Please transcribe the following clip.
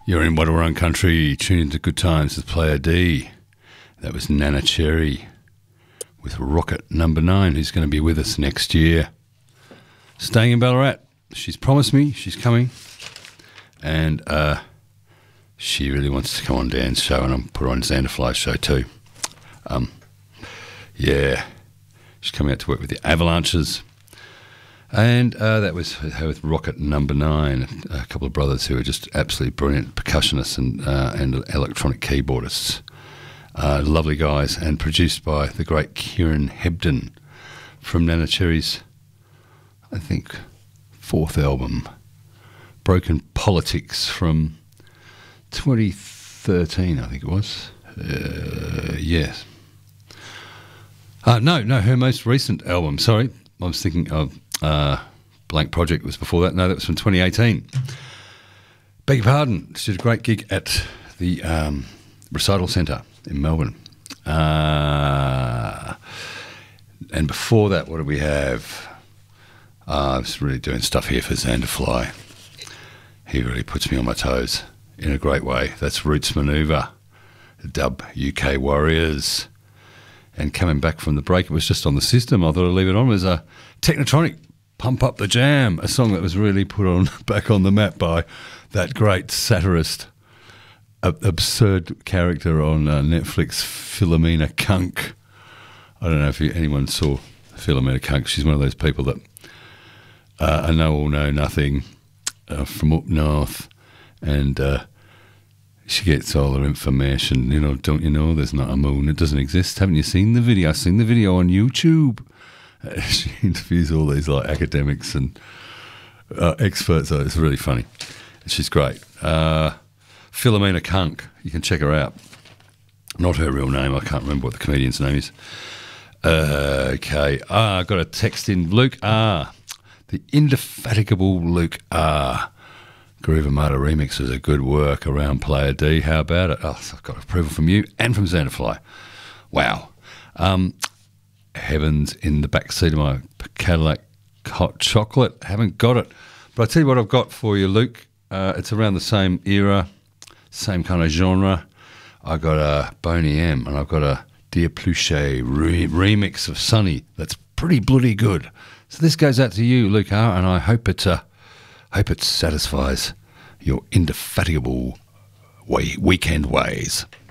You're in Wadawurrung country, tuned into Good Times with Player D. That was Nana Cherry with Rocket Number 9, who's going to be with us next year. Staying in Ballarat. She's promised me she's coming. And she really wants to come on Dan's show, and I'll put her on Xanderfly's show too. Yeah. She's coming out to work with the Avalanches. And that was her with Rocket Number 9, a couple of brothers who are just absolutely brilliant percussionists and electronic keyboardists. Lovely guys, and produced by the great Kieran Hebden from Nana Cherry's, I think, 4th album, Broken Politics, from 2013, I think it was. Yes. No, her most recent album, sorry. I was thinking of Blank Project was before that. No, that was from 2018. Beg your pardon. She did a great gig at the Recital Centre in Melbourne. And before that, what do we have? I was really doing stuff here for Xanderfly. He really puts me on my toes in a great way. That's Roots Maneuver, Dub UK Warriors. And coming back from the break, it was just on the system. I thought I'd leave it on. It was a Technotronic, Pump Up the Jam, a song that was really put on back on the map by that great satirist, absurd character on Netflix, Philomena Kunk. I don't know if anyone saw Philomena Kunk. She's one of those people that I know all know nothing from up north, and she gets all her information, don't you know, there's not a moon, it doesn't exist. Haven't you seen the video? I've seen the video on YouTube. She interviews all these academics and experts. It's really funny. She's great. Philomena Kunk, you can check her out. Not her real name, I can't remember what the comedian's name is. Okay, I got a text in. Luke R. The indefatigable Luke R. Groove Armada remix is a good work around Player D. How about it? Oh, I've got approval from you and from Xanderfly. Wow. Heavens in the back seat of my Cadillac hot chocolate. Haven't got it. But I'll tell you what I've got for you, Luke. It's around the same era, same kind of genre. I got a Boney M and I've got a Dear Pluchet remix of Sunny that's pretty bloody good. So this goes out to you, Luke R, and I hope it satisfies your indefatigable weekend ways.